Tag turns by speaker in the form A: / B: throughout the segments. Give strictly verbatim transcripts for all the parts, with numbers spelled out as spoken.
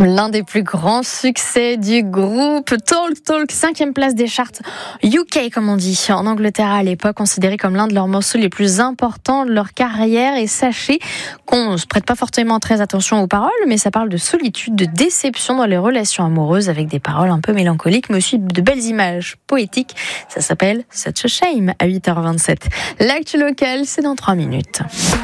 A: L'un des plus grands succès du groupe Talk Talk, cinquième place des charts U K comme on dit, en Angleterre à l'époque, considéré comme l'un de leurs morceaux les plus importants de leur carrière. Et sachez qu'on ne se prête pas forcément très attention aux paroles, mais ça parle de solitude, de déception dans les relations amoureuses, avec des paroles un peu mélancoliques, mais aussi de belles images poétiques. Ça s'appelle Such a Shame à huit heures vingt-sept. L'actu locale, c'est dans trois minutes.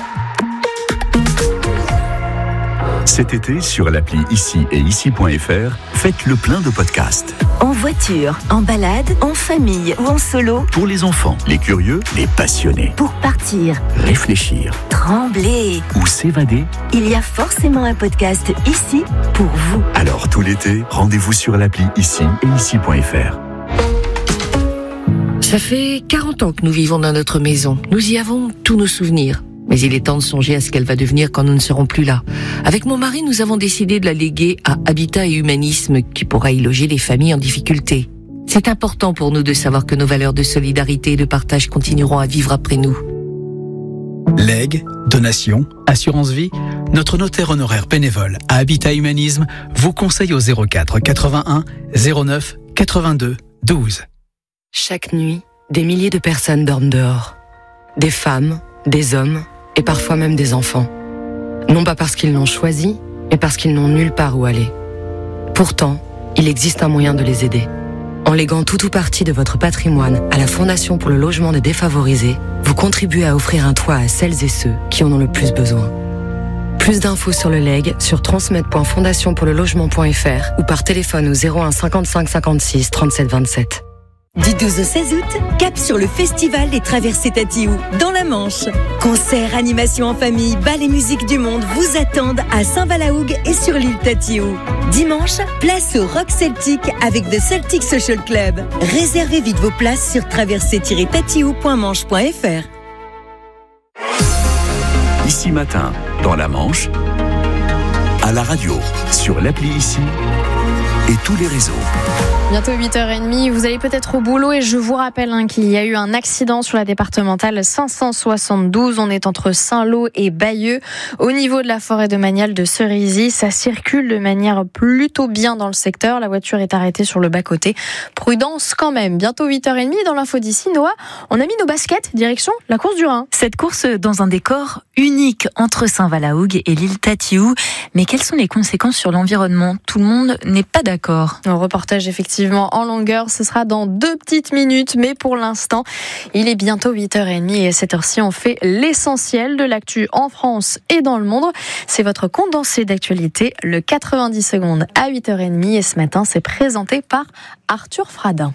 B: Cet été, sur l'appli Ici et Ici point F R, faites le plein de podcasts.
C: En voiture, en balade, en famille ou en solo.
B: Pour les enfants, les curieux, les passionnés.
C: Pour partir,
B: réfléchir,
C: trembler
B: ou s'évader.
C: Il y a forcément un podcast ici pour vous.
B: Alors tout l'été, rendez-vous sur l'appli Ici et Ici point F R.
D: Ça fait quarante ans que nous vivons dans notre maison. Nous y avons tous nos souvenirs. Mais il est temps de songer à ce qu'elle va devenir quand nous ne serons plus là. Avec mon mari, nous avons décidé de la léguer à Habitat et Humanisme, qui pourra y loger les familles en difficulté. C'est important pour nous de savoir que nos valeurs de solidarité et de partage continueront à vivre après nous.
E: Legs, donations, assurance vie, notre notaire honoraire bénévole à Habitat Humanisme vous conseille au zéro quatre quatre-vingt-un zéro neuf quatre-vingt-deux douze.
D: Chaque nuit, des milliers de personnes dorment dehors. Des femmes, des hommes et parfois même des enfants. Non pas parce qu'ils l'ont choisi, mais parce qu'ils n'ont nulle part où aller. Pourtant, il existe un moyen de les aider. En léguant tout ou partie de votre patrimoine à la Fondation pour le logement des défavorisés, vous contribuez à offrir un toit à celles et ceux qui en ont le plus besoin. Plus d'infos sur le legs sur transmettre point fondation pour le logement point f r ou par téléphone au zéro un cinquante-cinq cinquante-six trente-sept vingt-sept.
C: Du douze au seize août, cap sur le Festival des Traversées Tatiou, dans la Manche. Concerts, animations en famille, bal et musique du monde vous attendent à Saint-Valahougue et sur l'île Tatiou. Dimanche, place au rock celtique avec The Celtic Social Club. Réservez vite vos places sur traversée tiret tatiou point manche point f r.
B: Ici matin, dans la Manche, à la radio, sur l'appli Ici et tous les réseaux.
A: Bientôt huit heures trente, vous allez peut-être au boulot et je vous rappelle hein, qu'il y a eu un accident sur la départementale cinq cent soixante-douze. On est entre Saint-Lô et Bayeux, au niveau de la forêt domaniale de Cerisy. Ça circule de manière plutôt bien dans le secteur. La voiture est arrêtée sur le bas-côté. Prudence quand même. Bientôt huit heures trente, dans l'info d'ici, Noah, on a mis nos baskets direction la course du Rhin.
F: Cette course dans un décor unique entre Saint-Valahougue et l'île Tatiou. Mais quelles sont les conséquences sur l'environnement ? Tout le monde n'est pas d'accord.
A: Un reportage effectivement en longueur, ce sera dans deux petites minutes, mais pour l'instant, il est bientôt huit heures trente et à cette heure-ci, on fait l'essentiel de l'actu en France et dans le monde. C'est votre condensé d'actualité, le quatre-vingt-dix secondes à huit heures trente et ce matin, c'est présenté par Arthur Fradin.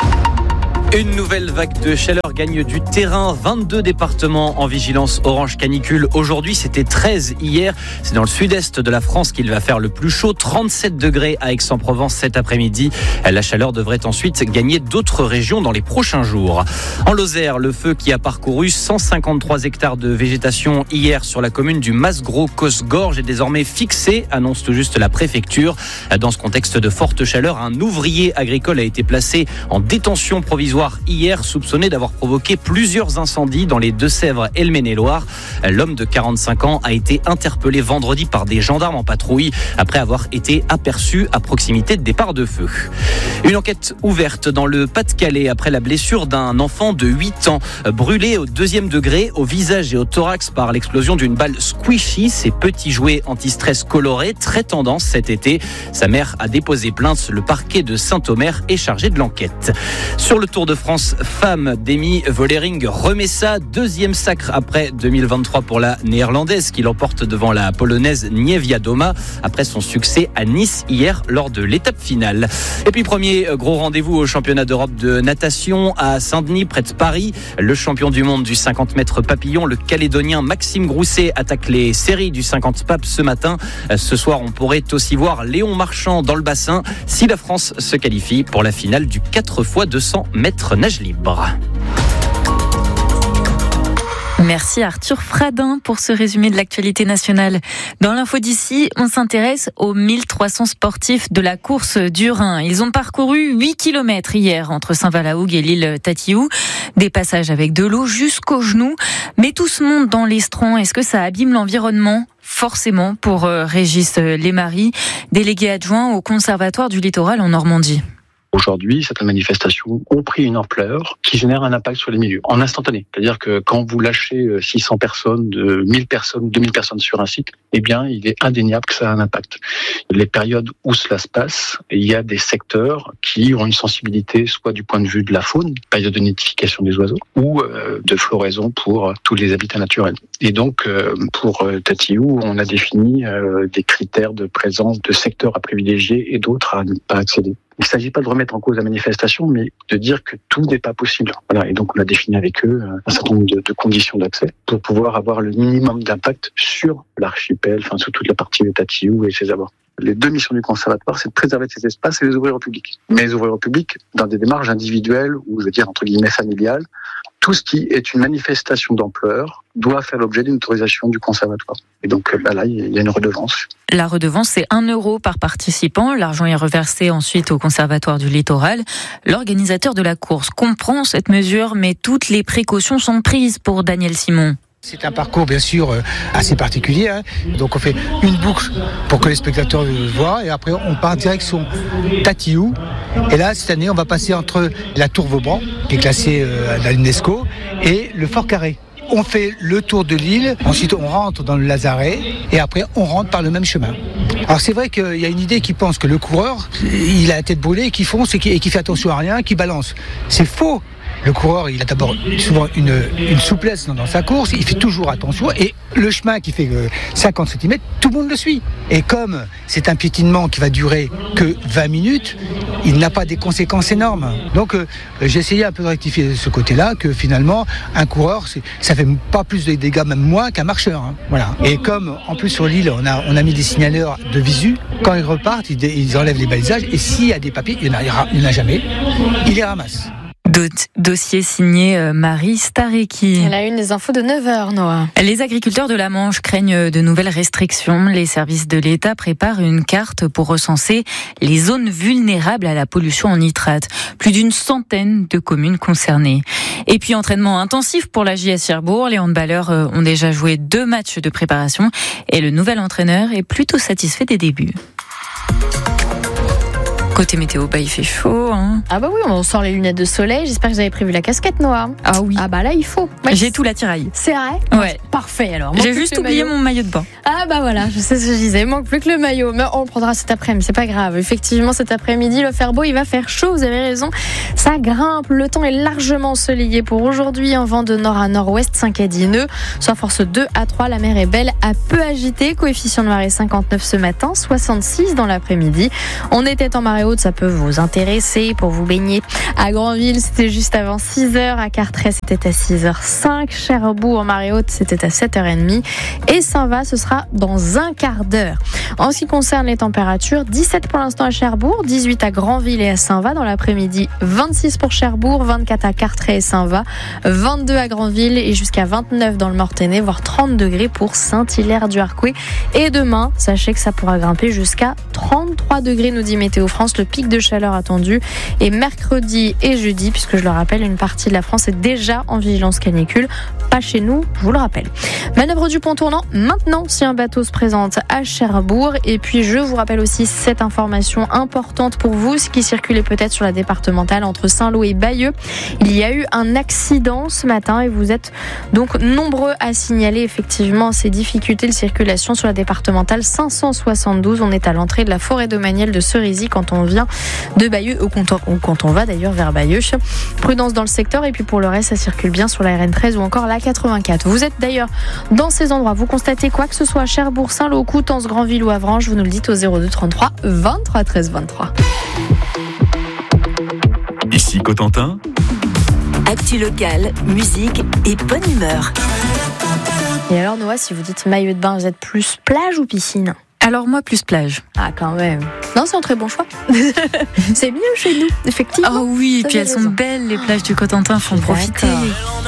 G: Une nouvelle vague de chaleur gagne du terrain. vingt-deux départements en vigilance orange canicule. Aujourd'hui, c'était treize hier. C'est dans le sud-est de la France qu'il va faire le plus chaud. trente-sept degrés à Aix-en-Provence cet après-midi. La chaleur devrait ensuite gagner d'autres régions dans les prochains jours. En Lozère, le feu qui a parcouru cent cinquante-trois hectares de végétation hier sur la commune du Mas-Gros-Cosgorge est désormais fixé, annonce tout juste la préfecture. Dans ce contexte de forte chaleur, un ouvrier agricole a été placé en détention provisoire hier, soupçonné d'avoir provoqué plusieurs incendies dans les Deux-Sèvres et le Maine-et-Loire. L'homme de quarante-cinq ans a été interpellé vendredi par des gendarmes en patrouille après avoir été aperçu à proximité de départ de feu. Une enquête ouverte dans le Pas-de-Calais après la blessure d'un enfant de huit ans brûlé au deuxième degré au visage et au thorax par l'explosion d'une balle squishy, ces petits jouets anti-stress colorés très tendance cet été. Sa mère a déposé plainte. Le parquet de Saint-Omer est chargé de l'enquête. Sur le Tour de France femme, Demi Vollering remet ça, deuxième sacre après deux mille vingt-trois pour la néerlandaise qui l'emporte devant la polonaise Niewiadoma après son succès à Nice hier lors de l'étape finale. Et puis premier gros rendez-vous au championnat d'Europe de natation à Saint-Denis près de Paris. Le champion du monde du cinquante mètres papillon, le Calédonien Maxime Grousset attaque les séries du cinquante papes ce matin. Ce soir, on pourrait aussi voir Léon Marchand dans le bassin si la France se qualifie pour la finale du quatre fois deux cents mètres nage libre.
F: Merci Arthur Fradin pour ce résumé de l'actualité nationale. Dans l'info d'ici, on s'intéresse aux mille trois cents sportifs de la course du Rhin. Ils ont parcouru huit kilomètres hier entre Saint-Valahougue et l'île Tatiou. Des passages avec de l'eau jusqu'aux genoux. Mais tout ce monde dans l'estran, est-ce que ça abîme l'environnement ? forcément pour euh, Régis Lemarie, délégué adjoint au Conservatoire du littoral en Normandie.
H: Aujourd'hui, certaines manifestations ont pris une ampleur qui génère un impact sur les milieux, en instantané. C'est-à-dire que quand vous lâchez six cents personnes, de mille personnes, deux mille personnes sur un site, eh bien, il est indéniable que ça a un impact. Les périodes où cela se passe, il y a des secteurs qui ont une sensibilité, soit du point de vue de la faune, période de nidification des oiseaux, ou euh, de floraison pour tous les habitats naturels. Et donc, euh, pour euh, Tatiou, on a défini euh, des critères de présence de secteurs à privilégier et d'autres à ne pas accéder. Il ne s'agit pas de remettre en cause la manifestation, mais de dire que tout n'est pas possible. Voilà. Et donc, on a défini avec eux un certain nombre de, de conditions d'accès pour pouvoir avoir le minimum d'impact sur l'archipel, enfin, sur toute la partie de Tatiou et ses abords. Les deux missions du conservatoire, c'est de préserver ces espaces et les ouvrir au public. Mais les ouvrir au public dans des démarches individuelles ou, je veux dire, entre guillemets, familiales. Tout ce qui est une manifestation d'ampleur doit faire l'objet d'une autorisation du conservatoire. Et donc bah là, il y a une redevance.
F: La redevance, c'est un euro par participant. L'argent est reversé ensuite au Conservatoire du littoral. L'organisateur de la course comprend cette mesure, mais toutes les précautions sont prises pour Daniel Simon.
I: C'est un parcours bien sûr assez particulier, hein. Donc on fait une boucle pour que les spectateurs le voient et après on part direction Tatiou. Et là cette année on va passer entre la Tour Vauban qui est classée à l'UNESCO et le Fort Carré. On fait le tour de l'île, ensuite on rentre dans le Lazaret et après on rentre par le même chemin. Alors c'est vrai qu'il y a une idée qui pense que le coureur, il a la tête brûlée, qui fonce et qui, et qui fait attention à rien, qui balance. C'est faux. Le coureur, il a d'abord souvent une, une souplesse dans, dans sa course, il fait toujours attention et le chemin qui fait cinquante centimètres, tout le monde le suit. Et comme c'est un piétinement qui va durer que vingt minutes, il n'a pas des conséquences énormes. Donc euh, j'ai essayé un peu de rectifier de ce côté-là, que finalement un coureur, c'est, ça fait pas plus de dégâts, même moins qu'un marcheur. Hein. Voilà. Et comme en plus sur l'île, on a, on a mis des signaleurs de visu, quand ils repartent, ils, ils enlèvent les balisages et s'il y a des papiers, il n'y en, en a jamais, ils les ramassent.
F: Dossier signé Marie Stareki.
A: Elle a une des infos de neuf heures, Noah.
F: Les agriculteurs de la Manche craignent de nouvelles restrictions. Les services de l'État préparent une carte pour recenser les zones vulnérables à la pollution en nitrate. Plus d'une centaine de communes concernées. Et puis entraînement intensif pour la J S Cherbourg. Les handballeurs ont déjà joué deux matchs de préparation et le nouvel entraîneur est plutôt satisfait des débuts. Côté météo, bah il fait chaud. Hein.
A: Ah bah oui, on sort les lunettes de soleil. J'espère que vous avez prévu la casquette, Noah.
F: Ah oui.
A: Ah bah là, il faut. Ouais.
F: J'ai tout l'attirail.
A: C'est vrai ?
F: Ouais.
A: Parfait alors.
F: J'ai juste oublié mon maillot de bain.
A: Ah bah voilà, je sais ce que je disais. Il manque plus que le maillot. Mais on le prendra cet après-midi, c'est pas grave. Effectivement, cet après-midi, le faire beau, il va faire chaud. Vous avez raison. Ça grimpe. Le temps est largement ensoleillé pour aujourd'hui. Un vent de nord à nord-ouest, cinq à dix nœuds. Soit force deux à trois. La mer est belle, à peu agitée. Coefficient de marée cinquante-neuf ce matin, soixante-six dans l'après-midi. On était en marée haute, ça peut vous intéresser pour vous baigner. À Granville, c'était juste avant six heures. À Carteret, c'était à six heures cinq. Cherbourg, en marée haute, c'était à sept heures trente. Et Saint-Va, ce sera dans un quart d'heure. En ce qui concerne les températures, dix-sept pour l'instant à Cherbourg, dix-huit à Granville et à Saint-Va dans l'après-midi, vingt-six pour Cherbourg, vingt-quatre à Carteret et Saint-Va, vingt-deux à Granville et jusqu'à vingt-neuf dans le Mortainais, voire trente degrés pour Saint-Hilaire-du-Harcouët. Et demain, sachez que ça pourra grimper jusqu'à trente-trois degrés, nous dit Météo France, le pic de chaleur attendu. Et mercredi et jeudi, puisque je le rappelle, une partie de la France est déjà en vigilance canicule. Pas chez nous, je vous le rappelle. Manœuvre du pont tournant maintenant si un bateau se présente à Cherbourg. Et puis je vous rappelle aussi cette information importante pour vous, ce qui circulait peut-être sur la départementale entre Saint-Lô et Bayeux. Il y a eu un accident ce matin et vous êtes donc nombreux à signaler effectivement ces difficultés de circulation sur la départementale cinq cent soixante-douze. On est à l'entrée de la forêt domaniale de Cerisy quand on vient de Bayeux ou quand on va d'ailleurs vers Bayeux. Prudence dans le secteur et puis pour le reste ça circule bien sur la R N treize ou encore la quatre-vingt-quatre. Vous êtes d'ailleurs dans ces endroits, vous constatez quoi que ce soit à Cherbourg, Saint-Lô, Coutances, Granville ou Avranches, vous nous le dites au zéro deux trente-trois vingt-trois treize vingt-trois.
B: Ici Cotentin.
C: Actu locale, musique et bonne humeur.
A: Et alors Noah, si vous dites maillot de bain, vous êtes plus plage ou piscine ?
F: Alors moi, plus plage.
A: Ah quand même. Non, c'est un très bon choix. C'est mieux chez nous, effectivement.
F: Oh oui, et puis elles sont belles, les plages du Cotentin, faut en profiter.